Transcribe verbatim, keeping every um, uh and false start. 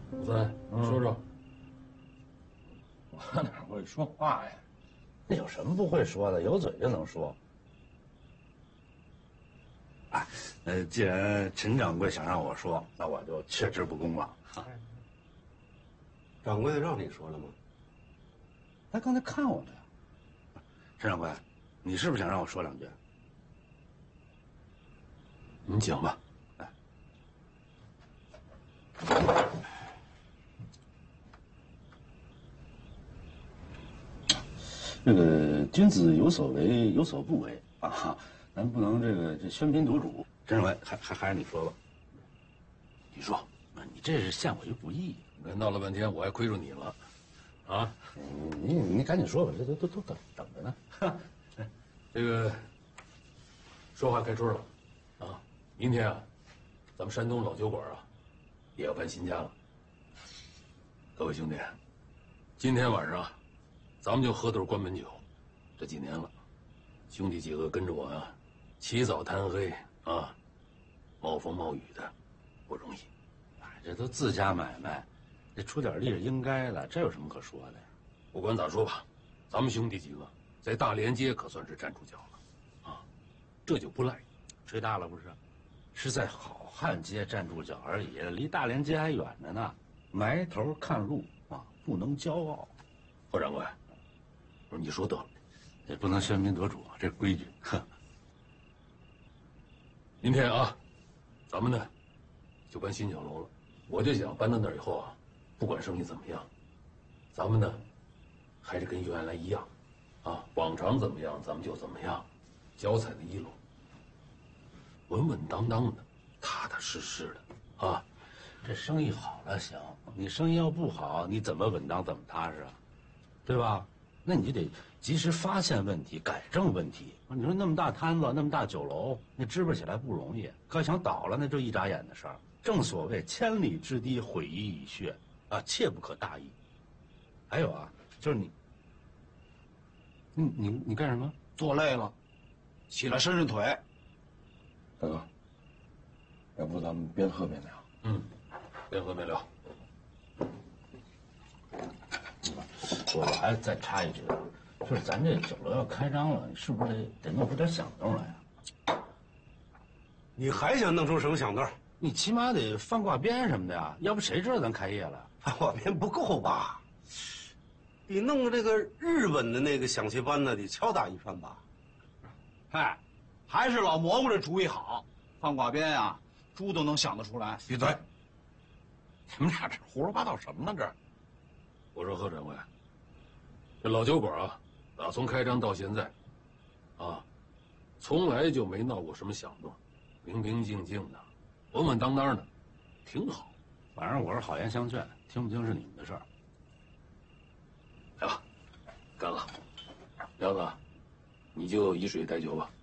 武三，说说。 我哪会说话呀？那有什么不会说的？有嘴就能说。哎，呃，既然陈掌柜想让我说，那我就却之不恭了。 掌柜的让你说了吗？ 他刚才看我了呀。陈掌柜，你是不是想让我说两句？ 你讲吧。 哎，这个君子有所为，有所不为啊，咱不能这个这喧宾夺主。陈掌柜，还还还是你说吧。你说，你这是陷我于不义。 你看闹了半天，我还亏着你了，啊！ 你你你赶紧说吧，这都都都等等着呢。 这个说话开春了，啊，明天啊，咱们山东老酒馆啊，也要搬新家了。各位兄弟，今天晚上，咱们就喝顿关门酒。这几年了，兄弟几个跟着我呀、啊，起早贪黑啊，冒风冒雨的，不容易。 哎，这都自家买卖，这出点力是应该的，这有什么可说的呀？ 不管咋说吧，咱们兄弟几个在大连街可算是站住脚了，啊，这就不赖。 吹大了不是？是在好汉街站住脚而已，离大连街还远着呢。埋头看路啊，不能骄傲。 霍掌柜，不是你说得了， 也不能喧宾夺主，这规矩。哼。 明天啊，咱们呢就搬新酒楼了。我就想搬到那儿以后啊，不管生意怎么样，咱们呢还是跟原来一样，啊，往常怎么样咱们就怎么样，脚踩在一路，稳稳当当的，踏踏实实的，啊。 这生意好了行，你生意要不好，你怎么稳当怎么踏实啊？对吧？那你就得及时发现问题，改正问题。你说那么大摊子，那么大酒楼，那支棱起来不容易，可想倒了，那就一眨眼的事儿。正所谓千里之堤，毁于蚁穴，啊，切不可大意。还有啊，就是你，你你你干什么？ 坐累了，起来伸伸腿。 大哥，要不咱们边喝边聊？ 嗯，边喝边聊。 我还再插一句，就是咱这酒楼要开张了，是不是得得弄出点响动来呀？ 你还想弄出什么响动？ 你起码得放挂鞭什么的呀，要不谁知道咱开业了？ 放挂鞭不够吧？得弄个这个日本的那个响旗班呢，得敲打一番吧？ 哎，还是老蘑菇这主意好，放挂鞭呀，猪都能想得出来。 闭嘴！ 你们俩这胡说八道什么呢？这， 我说贺掌柜，这老酒馆啊，打从开张到现在，啊，从来就没闹过什么响动，平平静静的，稳稳当当的，挺好。 反正我是好言相劝，听不听是你们的事儿。 来吧，干了，彪子，你就以水代酒吧。